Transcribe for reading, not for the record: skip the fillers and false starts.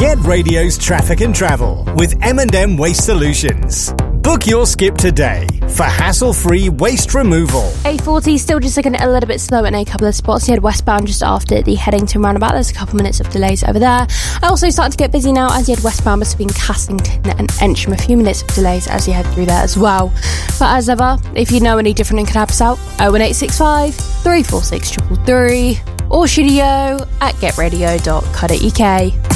Get Radio's traffic and travel with M&M Waste Solutions. Book your skip today for hassle-free waste removal. A40 still just looking a little bit slow in a couple of spots. You head westbound just after the Headington roundabout. There's a couple minutes of delays over there. I also starting to get busy now as you head westbound between Castington and Ensham. A few minutes of delays as you head through there as well. But as ever, if you know any different and can help us out, 01865 346 333 or studio@getradio.co.uk.